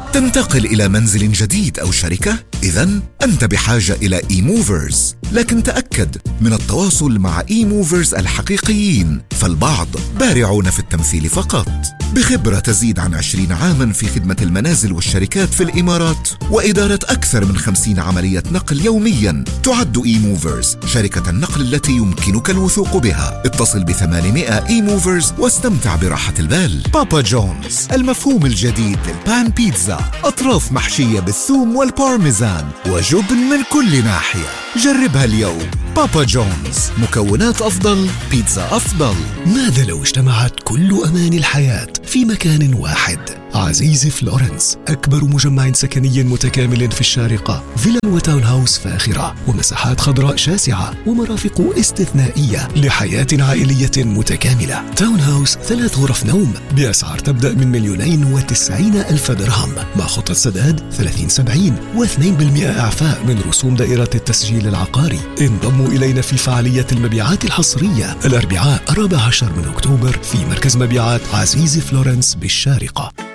تنتقل إلى منزل جديد أو شركة؟ إذن أنت بحاجة إلى eMovers، لكن تأكد من التواصل مع eMovers الحقيقيين، فالبعض بارعون في التمثيل فقط. بخبرة تزيد عن 20 عاماً في خدمة المنازل والشركات في الإمارات وإدارة أكثر من 50 عملية نقل يومياً، تعد eMovers شركة النقل التي يمكنك الوثوق بها. اتصل ب800 eMovers واستمتع براحة البال. بابا جونز، المفهوم الجديد للبان بيتزا، أطراف محشية بالثوم والبارميزان وجبن من كل ناحية. جربها اليوم. بابا جونز، مكونات أفضل، بيتزا أفضل. ماذا لو اجتمعت كل أمان الحياة في مكان واحد؟ عزيزي فلورنس، أكبر مجمع سكني متكامل في الشارقة، فيلا وتاون هاوس فاخرة ومساحات خضراء شاسعة ومرافق استثنائية لحياة عائلية متكاملة. تاون هاوس 3 غرف نوم بأسعار تبدأ من 2,90,000 درهم مع خطة سداد 30-70 و2% إعفاء من رسوم دائرة التسجيل العقاري. انضموا إلينا في فعالية المبيعات الحصرية الأربعاء 14 من أكتوبر في مركز مبيعات عزيزي فلورنس بالشارقة.